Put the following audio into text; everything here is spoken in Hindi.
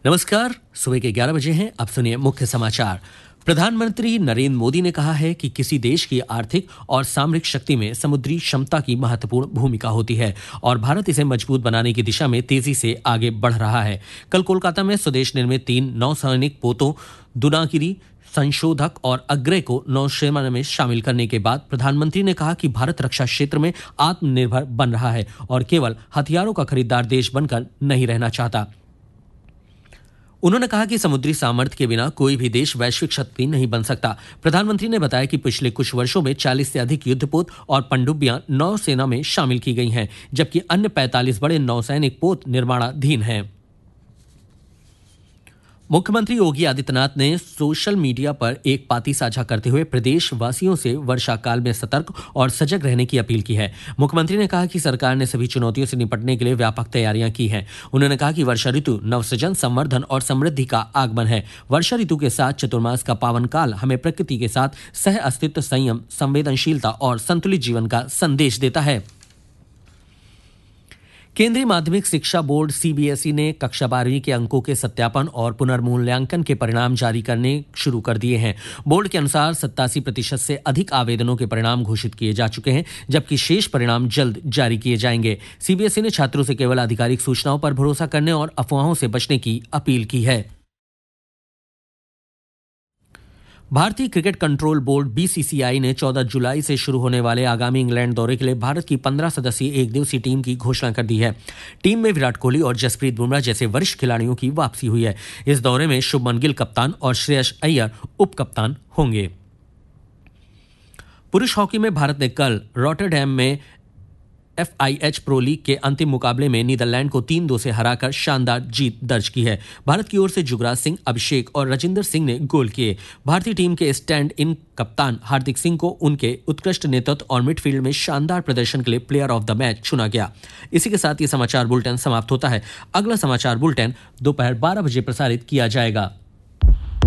नमस्कार। सुबह के 11 बजे हैं। अब सुनिए मुख्य समाचार। प्रधानमंत्री नरेंद्र मोदी ने कहा है कि किसी देश की आर्थिक और सामरिक शक्ति में समुद्री क्षमता की महत्वपूर्ण भूमिका होती है और भारत इसे मजबूत बनाने की दिशा में तेजी से आगे बढ़ रहा है। कल कोलकाता में स्वदेश निर्मित 3 नौसैनिक पोतों दुनागिरी, संशोधक और अग्रय को नौसेना में शामिल करने के बाद प्रधानमंत्री ने कहा कि भारत रक्षा क्षेत्र में आत्मनिर्भर बन रहा है और केवल हथियारों का खरीदार देश बनकर नहीं रहना चाहता। उन्होंने कहा कि समुद्री सामर्थ्य के बिना कोई भी देश वैश्विक शक्ति नहीं बन सकता। प्रधानमंत्री ने बताया कि पिछले कुछ वर्षों में 40 से अधिक युद्धपोत और पनडुब्बियां नौसेना में शामिल की गई हैं, जबकि अन्य 45 बड़े नौसैनिक पोत निर्माणाधीन हैं। मुख्यमंत्री योगी आदित्यनाथ ने सोशल मीडिया पर एक पाती साझा करते हुए प्रदेश वासियों से वर्षा काल में सतर्क और सजग रहने की अपील की है। मुख्यमंत्री ने कहा कि सरकार ने सभी चुनौतियों से निपटने के लिए व्यापक तैयारियां की हैं। उन्होंने कहा कि वर्षा ऋतु नवसृजन, संवर्धन और समृद्धि का आगमन है। वर्षा ऋतु के साथ चतुर्मास का पावन काल हमें प्रकृति के साथ सह अस्तित्व, संयम, संवेदनशीलता और संतुलित जीवन का संदेश देता है। केंद्रीय माध्यमिक शिक्षा बोर्ड सीबीएसई ने कक्षा 12वीं के अंकों के सत्यापन और पुनर्मूल्यांकन के परिणाम जारी करने शुरू कर दिए हैं। बोर्ड के अनुसार 87% से अधिक आवेदनों के परिणाम घोषित किए जा चुके हैं, जबकि शेष परिणाम जल्द जारी किए जाएंगे। सीबीएसई ने छात्रों से केवल आधिकारिक सूचनाओं पर भरोसा करने और अफवाहों से बचने की अपील की है। भारतीय क्रिकेट कंट्रोल बोर्ड बीसीसीआई ने 14 जुलाई से शुरू होने वाले आगामी इंग्लैंड दौरे के लिए भारत की 15 सदस्यीय एकदिवसीय टीम की घोषणा कर दी है। टीम में विराट कोहली और जसप्रीत बुमराह जैसे वरिष्ठ खिलाड़ियों की वापसी हुई है। इस दौरे में शुभमन गिल कप्तान और श्रेयस अय्यर उप कप्तान होंगे। पुरुष हॉकी में भारत ने कल रॉटरडैम में FIH प्रो लीग के अंतिम मुकाबले में नीदरलैंड को 3-2 से हराकर शानदार जीत दर्ज की है। भारत की ओर से जुगराज सिंह, अभिषेक और रजिंदर सिंह ने गोल किए। भारतीय टीम के स्टैंड इन कप्तान हार्दिक सिंह को उनके उत्कृष्ट नेतृत्व और मिडफील्ड में शानदार प्रदर्शन के लिए प्लेयर ऑफ द मैच चुना गया। इसी के साथ ये समाचार बुलेटिन समाप्त होता है। अगला समाचार बुलेटिन दोपहर 12 बजे प्रसारित किया जाएगा।